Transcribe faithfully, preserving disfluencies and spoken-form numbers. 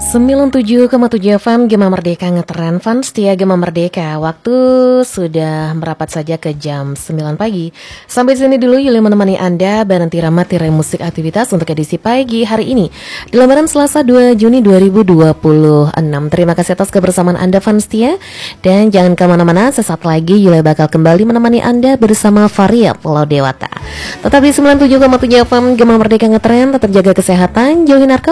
sembilan puluh tujuh koma tujuh F M Gema Merdeka ngetren fans setia Gema Merdeka. Waktu sudah merapat saja ke jam sembilan pagi. Sampai sini dulu Yuli menemani Anda berhenti ramah tirai musik aktivitas untuk edisi pagi hari ini di lembaran Selasa dua Juni dua ribu dua puluh enam. Terima kasih atas kebersamaan Anda fans setia. Dan jangan kemana-mana, sesaat lagi Yuli bakal kembali menemani Anda bersama Varia Pulau Dewata. Tetap di sembilan puluh tujuh koma tujuh F M Gema Merdeka ngetren. Tetap jaga kesehatan, jauhi narkoba